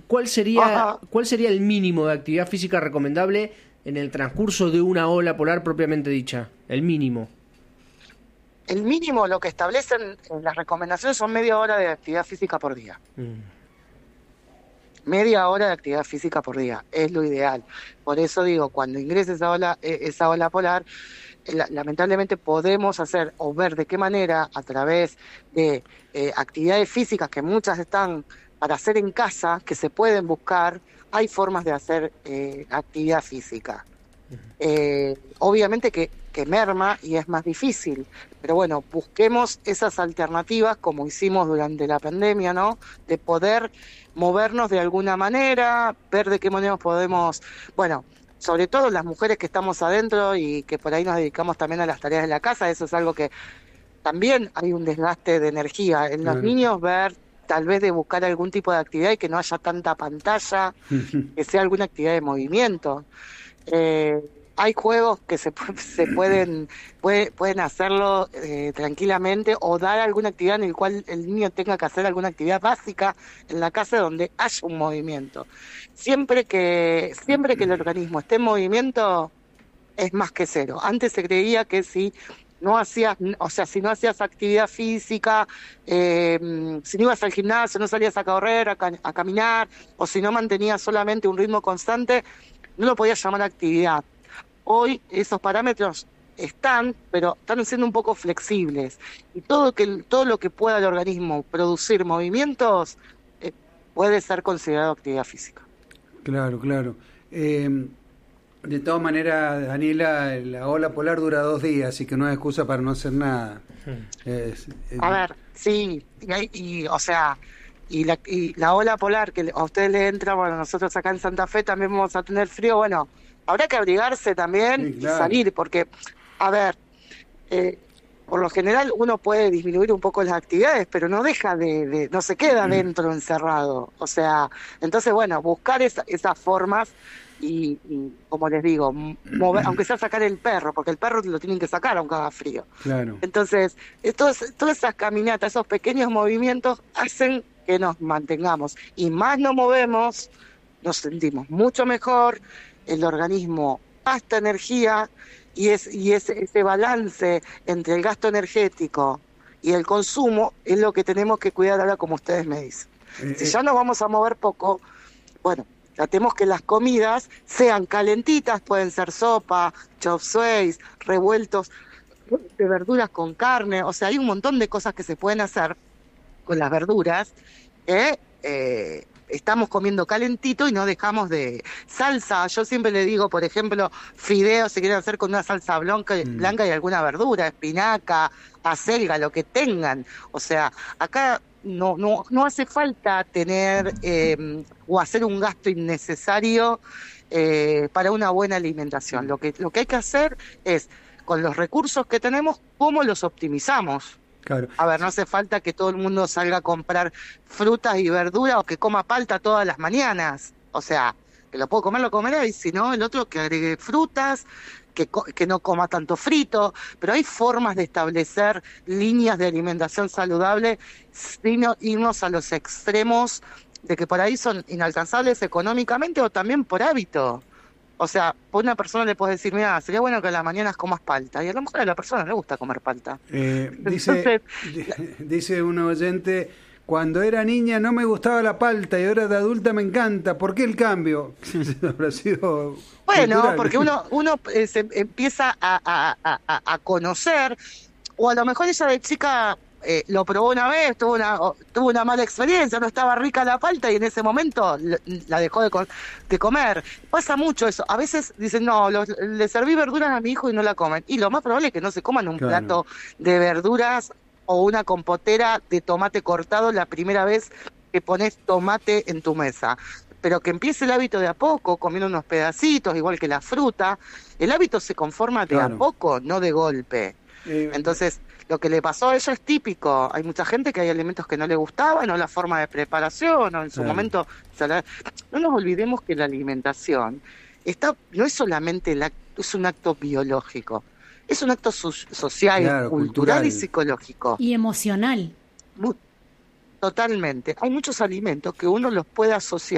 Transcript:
¿Cuál sería el mínimo de actividad física recomendable en el transcurso de una ola polar propiamente dicha? El mínimo. El mínimo, lo que establecen en las recomendaciones, son media hora de actividad física por día. Media hora de actividad física por día es lo ideal. Por eso digo, cuando ingrese esa ola polar, lamentablemente podemos hacer o ver de qué manera, a través de actividades físicas, que muchas están para hacer en casa, que se pueden buscar. Hay formas de hacer actividad física. Obviamente que merma y es más difícil, pero bueno, busquemos esas alternativas como hicimos durante la pandemia, ¿no? De poder movernos de alguna manera, ver de qué manera podemos, bueno, sobre todo las mujeres que estamos adentro y que por ahí nos dedicamos también a las tareas de la casa. Eso es algo que también hay un desgaste de energía. En los niños, ver tal vez de buscar algún tipo de actividad y que no haya tanta pantalla, que sea alguna actividad de movimiento. Hay juegos que pueden hacerlo tranquilamente, o dar alguna actividad en el cual el niño tenga que hacer alguna actividad básica en la casa donde haya un movimiento. Siempre que el organismo esté en movimiento, es más que cero. Antes se creía que si no hacías actividad física, si no ibas al gimnasio, no salías a correr, a caminar, o si no mantenías solamente un ritmo constante, no lo podías llamar actividad. Hoy esos parámetros pero están siendo un poco flexibles. Y todo lo que pueda el organismo producir movimientos puede ser considerado actividad física. Claro. De todas maneras, Daniela, la ola polar dura 2 días, así que no hay excusa para no hacer nada. A ver, sí, y la ola polar que a ustedes les entra, bueno, nosotros acá en Santa Fe también vamos a tener frío. Bueno, habrá que abrigarse también, sí, claro, y salir, porque, a ver, por lo general uno puede disminuir un poco las actividades, pero no deja no se queda dentro encerrado. O sea, entonces, bueno, buscar esas formas y como les digo, mover, aunque sea sacar el perro, porque el perro lo tienen que sacar aunque haga frío. Claro. Entonces, todas esas caminatas, esos pequeños movimientos hacen que nos mantengamos. Y más nos movemos, nos sentimos mucho mejor, el organismo gasta energía, y ese balance entre el gasto energético y el consumo es lo que tenemos que cuidar ahora, como ustedes me dicen. Si ya nos vamos a mover poco, bueno, tratemos que las comidas sean calentitas, pueden ser sopa, chop suey, revueltos de verduras con carne. O sea, hay un montón de cosas que se pueden hacer con las verduras, estamos comiendo calentito y no dejamos de salsa. Yo siempre le digo, por ejemplo, fideos se quieren hacer con una salsa blanca y alguna verdura, espinaca, acelga, lo que tengan. O sea, acá no hace falta tener o hacer un gasto innecesario para una buena alimentación. Lo que hay que hacer es, con los recursos que tenemos, ¿cómo los optimizamos? Claro. A ver, no hace falta que todo el mundo salga a comprar frutas y verduras o que coma palta todas las mañanas. O sea, que lo puedo comer, lo comerá, y si no, el otro que agregue frutas, que no coma tanto frito. Pero hay formas de establecer líneas de alimentación saludable sin irnos a los extremos de que por ahí son inalcanzables económicamente o también por hábito. O sea, por una persona le puedes decir, mira, sería bueno que a las mañanas comas palta, y a lo mejor a la persona le gusta comer palta. Dice un oyente, cuando era niña no me gustaba la palta y ahora de adulta me encanta. ¿Por qué el cambio? Habrá sido bueno, cultural. Porque uno se empieza a conocer, o a lo mejor ella de chica lo probó una vez, tuvo una mala experiencia, no estaba rica la palta y en ese momento la dejó de comer. Pasa mucho eso. A veces dicen, no, le serví verduras a mi hijo y no la comen. Y lo más probable es que no se coman un plato de verduras o una compotera de tomate cortado la primera vez que pones tomate en tu mesa. Pero que empiece el hábito de a poco, comiendo unos pedacitos, igual que la fruta. El hábito se conforma de a poco, no de golpe. Entonces, lo que le pasó a ella es típico. Hay mucha gente que hay alimentos que no le gustaban, o la forma de preparación, o en su momento... No nos olvidemos que la alimentación no es solamente es un acto biológico, es un acto social, cultural y psicológico. Y emocional. Totalmente. Hay muchos alimentos que uno los puede asociar